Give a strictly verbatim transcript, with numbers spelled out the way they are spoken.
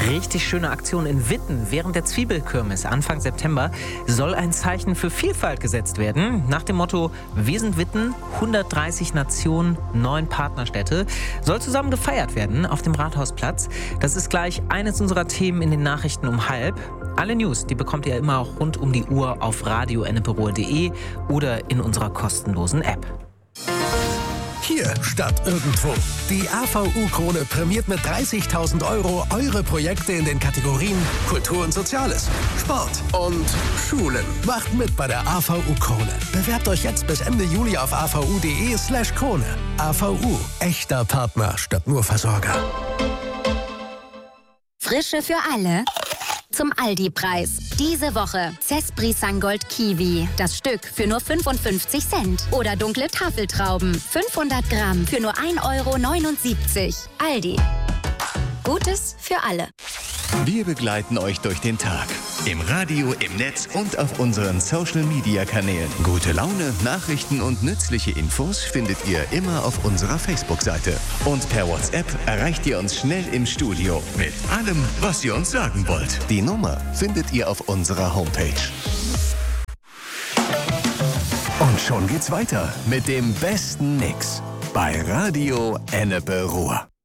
Richtig schöne Aktion in Witten während der Zwiebelkirmes Anfang September soll ein Zeichen für Vielfalt gesetzt werden. Nach dem Motto Wir sind Witten, hundertdreißig Nationen, neun Partnerstädte, soll zusammen gefeiert werden auf dem Rathausplatz. Das ist gleich eines unserer Themen in den Nachrichten um halb. Alle News, die bekommt ihr immer auch rund um die Uhr auf radio enneperuhr punkt de oder in unserer kostenlosen App. Hier statt irgendwo. Die A V U-Krone prämiert mit dreißigtausend Euro eure Projekte in den Kategorien Kultur und Soziales, Sport und Schulen. Macht mit bei der A V U-Krone. Bewerbt euch jetzt bis Ende Juli auf a v u punkt de slash Krone. A V U, echter Partner statt nur Versorger. Frische für alle. Zum Aldi-Preis. Diese Woche Cespri Sangold Kiwi. Das Stück für nur fünfundfünfzig Cent. Oder dunkle Tafeltrauben. fünfhundert Gramm für nur ein Euro neunundsiebzig. Aldi. Gutes für alle. Wir begleiten euch durch den Tag. Im Radio, im Netz und auf unseren Social-Media-Kanälen. Gute Laune, Nachrichten und nützliche Infos findet ihr immer auf unserer Facebook-Seite. Und per WhatsApp erreicht ihr uns schnell im Studio mit allem, was ihr uns sagen wollt. Die Nummer findet ihr auf unserer Homepage. Und schon geht's weiter mit dem besten Mix bei Radio Enneperuhr.